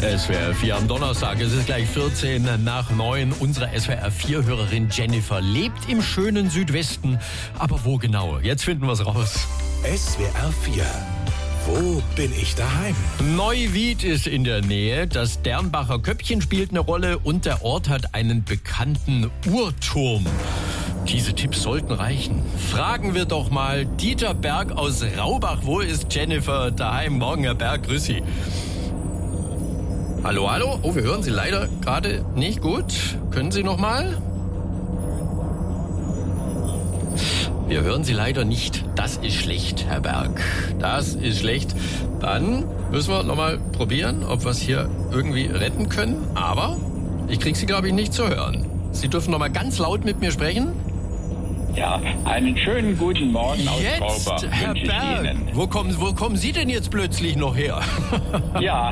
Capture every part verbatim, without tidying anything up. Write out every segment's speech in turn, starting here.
S W R vier am Donnerstag. Es ist gleich vierzehn nach neun. Unsere S W R vier Hörerin Jennifer lebt im schönen Südwesten. Aber wo genau? Jetzt finden wir es raus. S W R vier. Wo bin ich daheim? Neuwied ist in der Nähe. Das Dernbacher Köppchen spielt eine Rolle und der Ort hat einen bekannten Uhrturm. Diese Tipps sollten reichen. Fragen wir doch mal Dieter Berg aus Raubach. Wo ist Jennifer daheim? Morgen, Herr Berg, grüß Sie. Hallo, hallo? Oh, wir hören Sie leider gerade nicht gut. Können Sie noch mal? Wir hören Sie leider nicht. Das ist schlecht, Herr Berg. Das ist schlecht. Dann müssen wir noch mal probieren, ob wir es hier irgendwie retten können. Aber ich kriege Sie, glaube ich, nicht zu hören. Sie dürfen noch mal ganz laut mit mir sprechen. Ja, einen schönen guten Morgen aus Jetzt, Raubach Herr wünsche ich Berg, Ihnen. wo kommen, wo kommen Sie denn jetzt plötzlich noch her? Ja,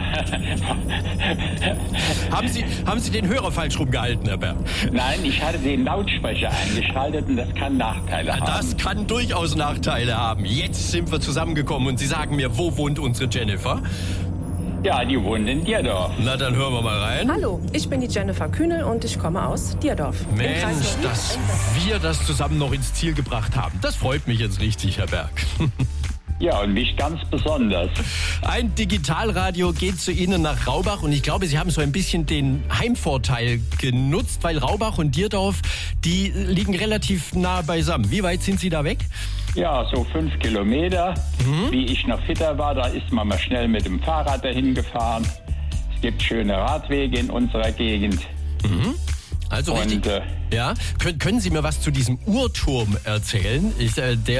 haben, Sie, haben Sie den Hörer falsch rumgehalten, Herr Berg? nein, ich hatte den Lautsprecher eingeschaltet und das kann Nachteile haben. Das kann durchaus Nachteile haben. Jetzt sind wir zusammengekommen und Sie sagen mir, wo wohnt unsere Jennifer? Ja, die wohnen in Dierdorf. Na, dann hören wir mal rein. Hallo, ich bin die Jennifer Kühne und ich komme aus Dierdorf. Im Kreis Mensch, Neuwied. dass wir das zusammen noch ins Ziel gebracht haben. Das freut mich jetzt richtig, Herr Berg. Ja, und mich ganz besonders. Ein Digitalradio geht zu Ihnen nach Raubach und ich glaube, Sie haben so ein bisschen den Heimvorteil genutzt, weil Raubach und Dierdorf, die liegen relativ nah beisammen. Wie weit sind Sie da weg? Ja, so fünf Kilometer. Mhm. Wie ich noch fitter war, da ist man mal schnell mit dem Fahrrad dahin gefahren. Es gibt schöne Radwege in unserer Gegend. Mhm. Also richtig. Und, äh, ja, können, können Sie mir was zu diesem Uhrturm erzählen? Ich, äh, der